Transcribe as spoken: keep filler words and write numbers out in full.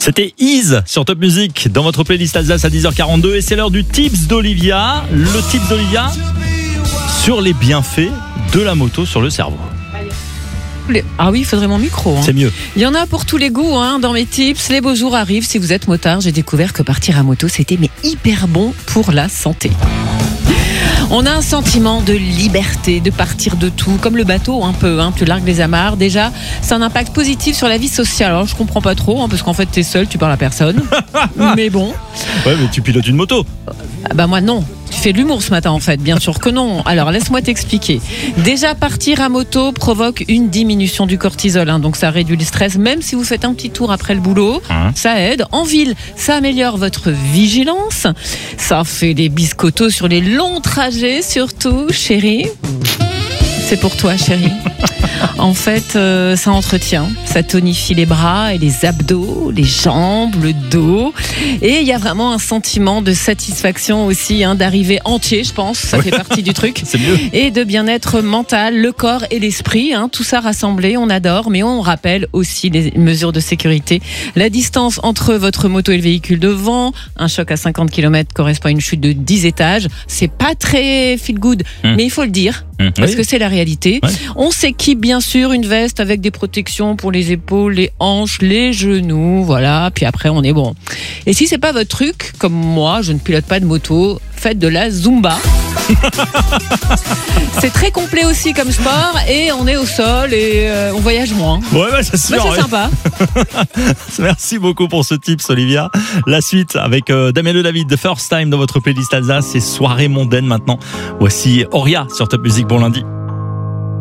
C'était Ease sur Top Music dans votre playlist Alsace à dix heures quarante-deux et c'est l'heure du tips d'Olivia. Le tips d'Olivia sur les bienfaits de la moto sur le cerveau. Ah oui, il faudrait mon micro. Hein. C'est mieux. Il y en a pour tous les goûts hein, dans mes tips. Les beaux jours arrivent. Si vous êtes motard, j'ai découvert que partir à moto, c'était mais hyper bon pour la santé. On a un sentiment de liberté, de partir de tout, comme le bateau un peu, hein, tu largues les amarres. Déjà, c'est un impact positif sur la vie sociale. Alors je comprends pas trop, hein, parce qu'en fait t'es seul, tu parles à personne. Mais bon. Ouais, mais tu pilotes une moto. Ah bah moi non. Tu fais de l'humour ce matin en fait, bien sûr que non. Alors laisse-moi t'expliquer. Déjà partir à moto provoque une diminution du cortisol, hein, donc ça réduit le stress. Même si vous faites un petit tour après le boulot, mmh. ça aide. En ville, ça améliore votre vigilance. Ça fait des biscottos sur les longs trajets, surtout, chérie. C'est pour toi, chérie. En fait, euh, ça entretient, ça tonifie les bras et les abdos, les jambes, le dos. Et il y a vraiment un sentiment de satisfaction aussi, hein, d'arriver entier, je pense. Ça fait partie du truc. C'est mieux. Et de bien-être mental, le corps et l'esprit. Hein, tout ça rassemblé, on adore. Mais on rappelle aussi les mesures de sécurité. La distance entre votre moto et le véhicule devant. Un choc à cinquante kilomètres correspond à une chute de dix étages. C'est pas très feel good, mmh. mais il faut le dire. Mmh. Parce oui. que c'est la réalité. Ouais. On s'équipe bien sûr une veste avec des protections pour les épaules, les hanches, les genoux, voilà. Puis après on est bon. Et si c'est pas votre truc, comme moi, je ne pilote pas de moto, faites de la Zumba. C'est très complet aussi comme sport et on est au sol et euh, on voyage moins. Ouais, bah, c'est sûr. Bah, c'est ouais. sympa. Merci beaucoup pour ce tips, Olivia. La suite avec euh, Damien Le David, The First Time dans votre playlist Alsace. C'est soirée mondaine maintenant. Voici Oria sur Top Music. Bon lundi.